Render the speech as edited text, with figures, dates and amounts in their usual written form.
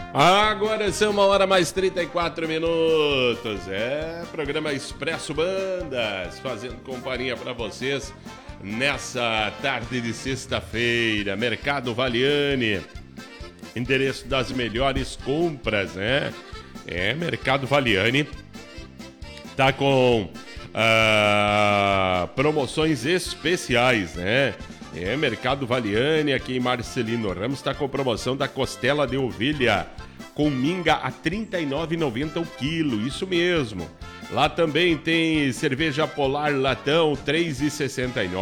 Agora são 1h mais 34 minutos. Programa Expresso Bandas, fazendo companhia para vocês nessa tarde de sexta-feira. Mercado Valiani, endereço das melhores compras, né? Mercado Valiani tá com promoções especiais, né? Mercado Valiani, aqui em Marcelino Ramos, está com promoção da costela de ovelha com minga a R$ 39,90 o quilo, isso mesmo. Lá também tem cerveja Polar Latão, R$ 3,69.